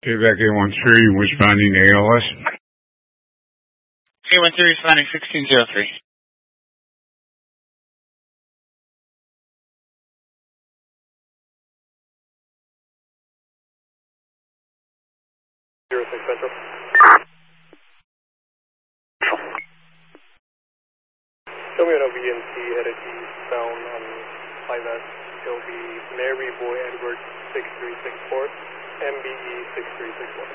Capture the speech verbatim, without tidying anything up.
Quebec eight one three, responding to A L S. eight one three, responding sixteen zero three. zero six Central. Show me on a V M C headed eastbound on five S. It'll be Mary Boy Edward six three six four, M B E six three six one.